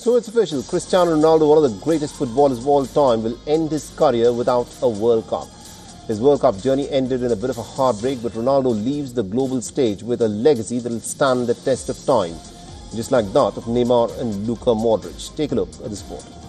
So it's official, Cristiano Ronaldo, one of the greatest footballers of all time, will end his career without a World Cup. His World Cup journey ended in a bit of a heartbreak, but Ronaldo leaves the global stage with a legacy that will stand the test of time, just like that of Neymar and Luka Modric. Take a look at this report.